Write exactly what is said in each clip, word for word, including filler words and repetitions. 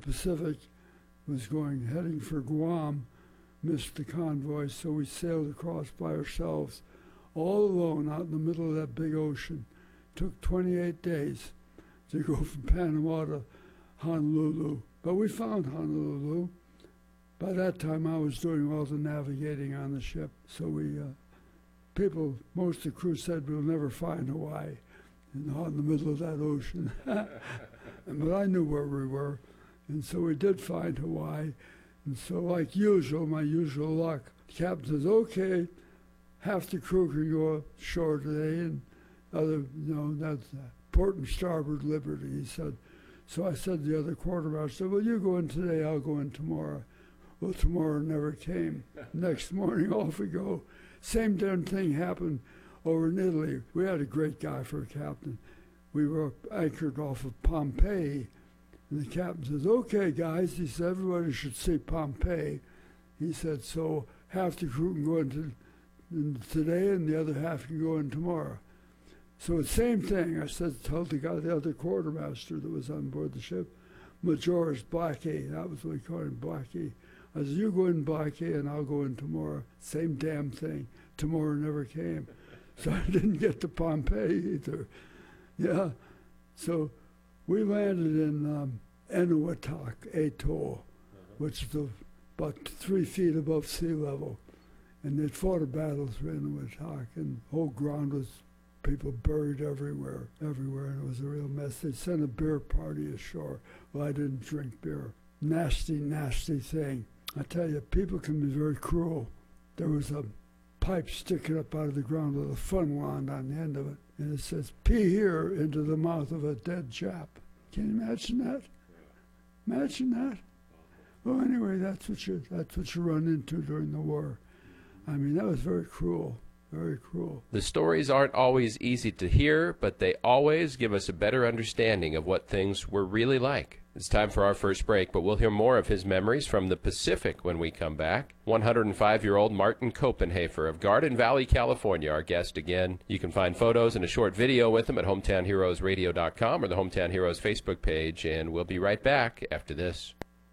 Pacific was going, heading for Guam, missed the convoy, so we sailed across by ourselves, all alone out in the middle of that big ocean. Took twenty-eight days to go from Panama to Honolulu. But we found Honolulu. By that time, I was doing all the navigating on the ship. So we, uh, people, most of the crew said we'll never find Hawaii, you know, in the middle of that ocean. But I knew where we were. And so we did find Hawaii. And so, like usual, my usual luck, the captain says, okay, half the crew can go ashore today, and other, you know, that's uh, port and starboard liberty, he said. So I said to the other quartermaster, well, you go in today, I'll go in tomorrow. Well, tomorrow never came. Next morning, off we go. Same damn thing happened over in Italy. We had a great guy for a captain. We were anchored off of Pompeii. And the captain says, okay, guys, he said, everybody should see Pompeii. He said, so half the crew can go into in today and the other half can go in tomorrow. So the same thing, I said, told the guy, the other quartermaster that was on board the ship, Majoris Blackie, that was what we called him, Blackie. I said, you go in Blackie and I'll go in tomorrow. Same damn thing. Tomorrow never came. So I didn't get to Pompeii either. Yeah, so we landed in um, Enuatak Atoll, uh-huh. which is the, about three feet above sea level. And they'd fought a battle through Enuatak, and the whole ground was people buried everywhere, everywhere, and it was a real mess. They sent a beer party ashore. Well, I didn't drink beer. Nasty, nasty thing. I tell you, people can be very cruel. There was a pipe sticking up out of the ground with a fun wand on the end of it, and it says, pee here into the mouth of a dead Jap. Can you imagine that? Imagine that? Well, anyway, that's what you that's what you run into during the war. I mean, that was very cruel, very cruel. The stories aren't always easy to hear, but they always give us a better understanding of what things were really like. It's time for our first break, but we'll hear more of his memories from the Pacific when we come back. one hundred five-year-old Martin Copenhaver of Garden Valley, California, our guest again. You can find photos and a short video with him at hometown heroes radio dot com or the Hometown Heroes Facebook page, and we'll be right back after this.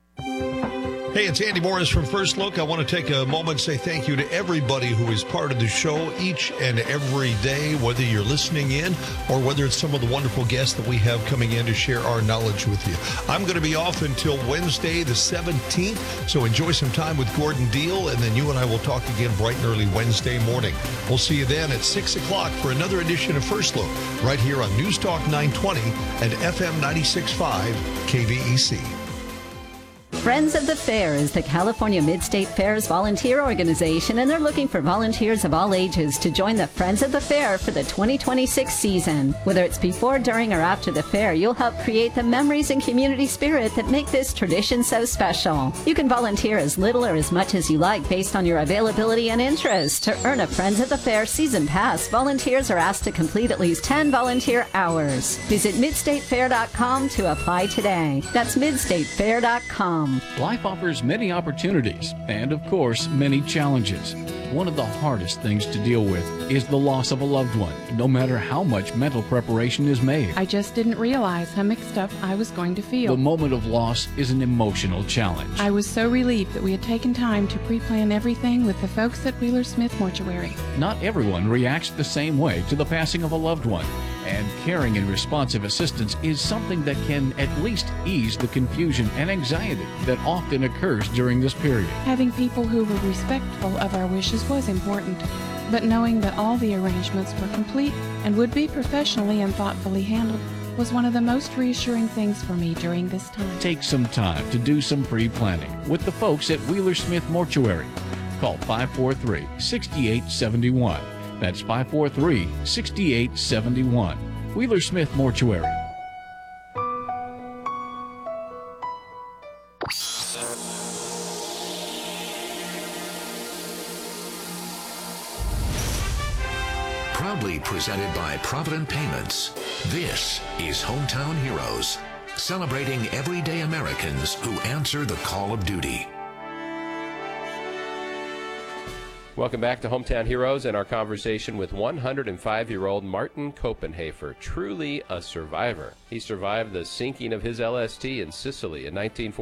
Hey, it's Andy Morris from First Look. I want to take a moment and say thank you to everybody who is part of the show each and every day, whether you're listening in or whether it's some of the wonderful guests that we have coming in to share our knowledge with you. I'm going to be off until Wednesday the seventeenth, so enjoy some time with Gordon Deal, and then you and I will talk again bright and early Wednesday morning. We'll see you then at six o'clock for another edition of First Look right here on News Talk nine twenty and F M ninety-six point five K V E C. Friends of the Fair is the California Mid-State Fair's volunteer organization, and they're looking for volunteers of all ages to join the Friends of the Fair for the twenty twenty-six season. Whether it's before, during, or after the fair, you'll help create the memories and community spirit that make this tradition so special. You can volunteer as little or as much as you like based on your availability and interest. To earn a Friends of the Fair season pass, volunteers are asked to complete at least ten volunteer hours. Visit mid state fair dot com to apply today. That's mid state fair dot com. Life offers many opportunities and, of course, many challenges. One of the hardest things to deal with is the loss of a loved one, no matter how much mental preparation is made. I just didn't realize how mixed up I was going to feel. The moment of loss is an emotional challenge. I was so relieved that we had taken time to pre-plan everything with the folks at Wheeler Smith Mortuary. Not everyone reacts the same way to the passing of a loved one, and caring and responsive assistance is something that can at least ease the confusion and anxiety that often occurs during this period. Having people who were respectful of our wishes was important, but knowing that all the arrangements were complete and would be professionally and thoughtfully handled was one of the most reassuring things for me during this time. Take some time to do some pre-planning with the folks at Wheeler Smith Mortuary. Call five four three, six eight seven one. That's five four three, six eight seven one. Wheeler Smith Mortuary. Proudly presented by Provident Payments, this is Hometown Heroes, celebrating everyday Americans who answer the call of duty. Welcome back to Hometown Heroes and our conversation with one hundred five-year-old Martin Copenhaver, truly a survivor. He survived the sinking of his L S T in Sicily in nineteen forty.